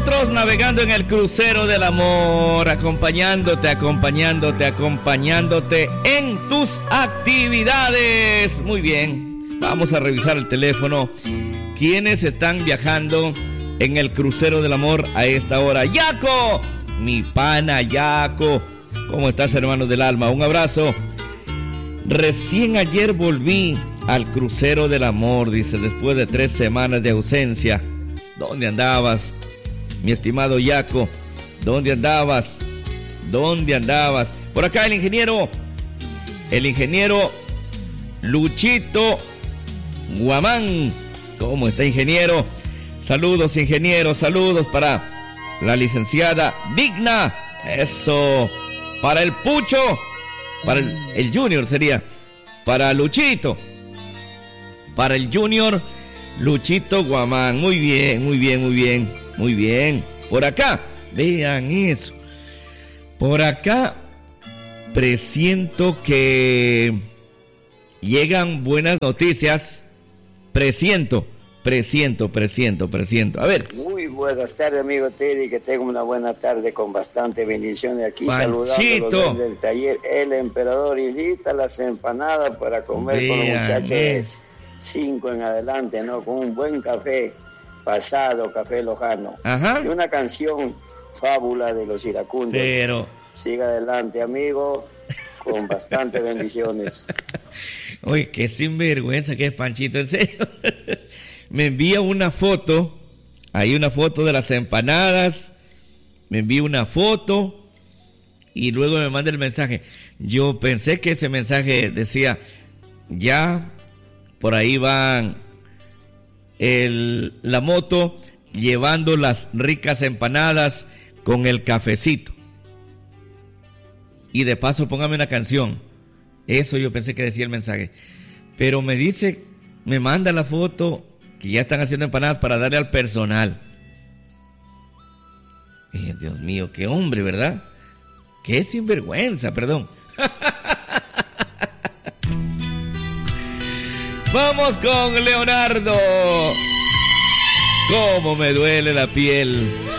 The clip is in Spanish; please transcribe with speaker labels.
Speaker 1: nosotros navegando en el crucero del amor, acompañándote en tus actividades. Muy bien, vamos a revisar el teléfono. ¿Quiénes están viajando en el crucero del amor a esta hora? ¡Yaco! Mi pana Yaco. ¿Cómo estás, hermano del alma? Un abrazo. Recién ayer volví al crucero del amor, dice, después de 3 semanas de ausencia. ¿Dónde andabas, mi estimado Yaco? ¿Dónde andabas? Por acá el ingeniero Luchito Guamán. ¿Cómo está, ingeniero? Saludos, ingeniero, saludos para la licenciada Digna. Eso. Para el Pucho, para el Junior sería, para Luchito, para el Junior Luchito Guamán. Muy bien. Por acá, vean eso. Por acá presiento que llegan buenas noticias. Presiento. A ver.
Speaker 2: Muy buenas tardes, amigo Teddy, que tenga una buena tarde con bastante bendiciones aquí. Saludando desde el taller El Emperador, y listas las empanadas para comer con los muchachos 5 en adelante, ¿no? Con un buen café pasado, café lojano.
Speaker 1: Ajá.
Speaker 2: Y una canción fábula de los iracundos.
Speaker 1: Pero
Speaker 2: siga adelante, amigo, con bastante bendiciones.
Speaker 1: Oye, qué sinvergüenza que es Panchito, en serio. Me envía una foto, hay una foto de las empanadas, me envía una foto y luego me manda el mensaje. Yo pensé que ese mensaje decía, ya por ahí van la moto llevando las ricas empanadas con el cafecito. Y de paso póngame una canción. Eso yo pensé que decía el mensaje. Pero me dice, me manda la foto que ya están haciendo empanadas para darle al personal. Dios mío, qué hombre, ¿verdad? Qué sinvergüenza, perdón. Vamos con Leonardo. Cómo me duele la piel.